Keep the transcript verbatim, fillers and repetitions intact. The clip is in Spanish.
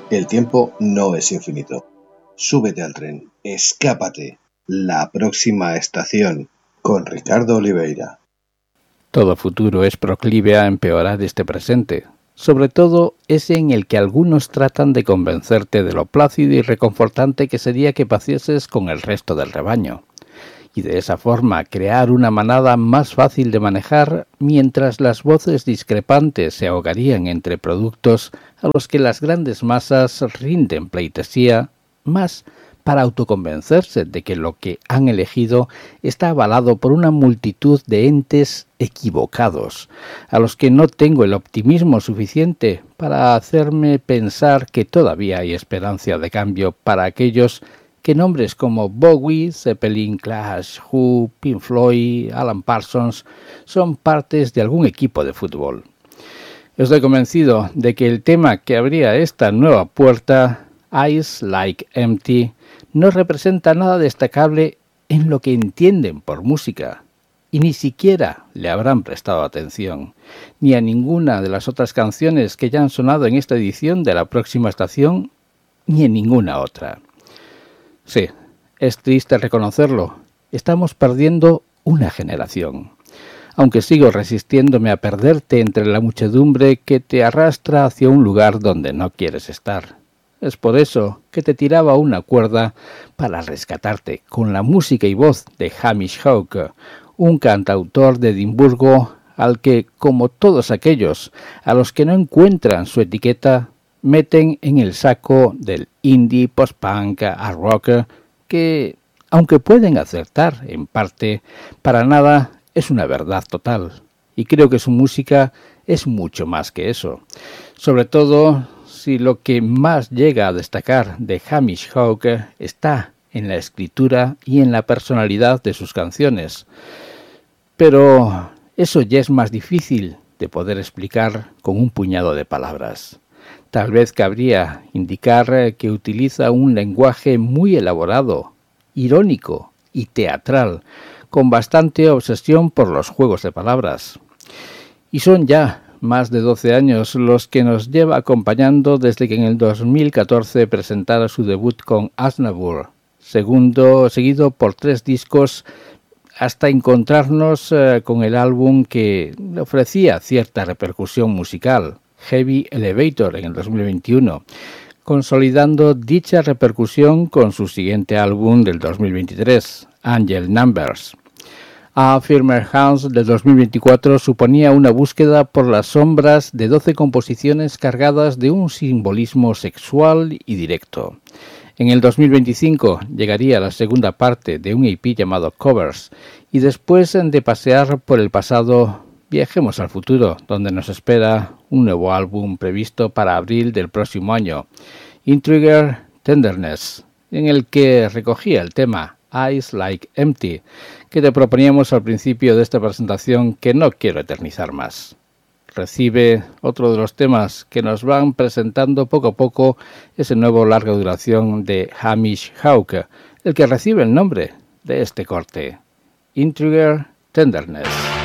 El tiempo no es infinito. Súbete al tren, escápate. La próxima estación, con Ricardo Oliveira. Todo futuro es proclive a empeorar este presente, sobre todo ese en el que algunos tratan de convencerte de lo plácido y reconfortante que sería que pacieses con el resto del rebaño, y de esa forma crear una manada más fácil de manejar, mientras las voces discrepantes se ahogarían entre productos a los que las grandes masas rinden pleitesía, más para autoconvencerse de que lo que han elegido está avalado por una multitud de entes equivocados, a los que no tengo el optimismo suficiente para hacerme pensar que todavía hay esperanza de cambio para aquellos que nombres como Bowie, Zeppelin, Clash, Who, Pink Floyd, Alan Parsons son partes de algún equipo de fútbol. Estoy convencido de que el tema que abría esta nueva puerta, Eyes Like Empty, no representa nada destacable en lo que entienden por música, y ni siquiera le habrán prestado atención, ni a ninguna de las otras canciones que ya han sonado en esta edición de La Próxima Estación, ni en ninguna otra. Sí, es triste reconocerlo, estamos perdiendo una generación, aunque sigo resistiéndome a perderte entre la muchedumbre que te arrastra hacia un lugar donde no quieres estar. Es por eso que te tiraba una cuerda para rescatarte con la música y voz de Hamish Hawk, un cantautor de Edimburgo al que, como todos aquellos a los que no encuentran su etiqueta, meten en el saco del indie, post-punk, art rock, que, aunque pueden acertar en parte, para nada es una verdad total. Y creo que su música es mucho más que eso. Sobre todo si lo que más llega a destacar de Hamish Hawk está en la escritura y en la personalidad de sus canciones. Pero eso ya es más difícil de poder explicar con un puñado de palabras. Tal vez cabría indicar que utiliza un lenguaje muy elaborado, irónico y teatral, con bastante obsesión por los juegos de palabras. Y son ya más de doce años los que nos lleva acompañando desde que en el dos mil catorce presentara su debut con Aznavour, segundo, seguido por tres discos hasta encontrarnos eh, con el álbum que le ofrecía cierta repercusión musical, Heavy Elevator, en el dos mil veintiuno, consolidando dicha repercusión con su siguiente álbum del dos mil veintitrés, Angel Numbers. A Firmer Hands de dos mil veinticuatro suponía una búsqueda por las sombras de doce composiciones cargadas de un simbolismo sexual y directo. En el dos mil veinticinco llegaría la segunda parte de un E P llamado Covers, y después de pasear por el pasado, viajemos al futuro, donde nos espera un nuevo álbum previsto para abril del próximo año, Intriguer Tenderness, en el que recogía el tema Eyes Like Empty, que te proponíamos al principio de esta presentación, que no quiero eternizar más. Recibe otro de los temas que nos van presentando poco a poco ese nuevo larga duración de Hamish Hawk, el que recibe el nombre de este corte, Intriguer Tenderness.